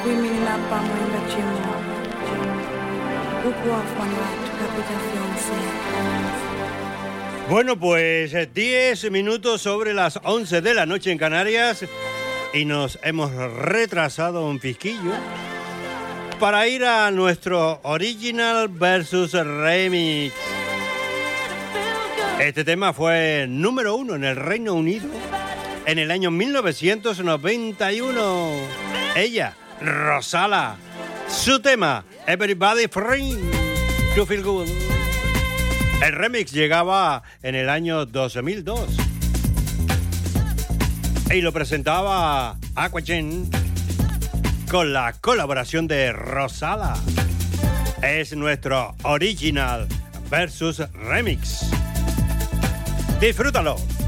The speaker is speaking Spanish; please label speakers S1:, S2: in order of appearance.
S1: Wimina pamoja chimo. Ukuafana tukapita fiancé.
S2: Bueno, pues 10 minutos sobre las 11 de la noche en Canarias y nos hemos retrasado un fisquillo para ir a nuestro Original versus Remix. Este tema fue número 1 en el Reino Unido en el año 1991. Ella, Rosala, su tema, Everybody Free to Feel Good. El remix llegaba en el año 2002 y lo presentaba Aquagen con la colaboración de Rosala. Es nuestro Original versus Remix. Disfrútalo.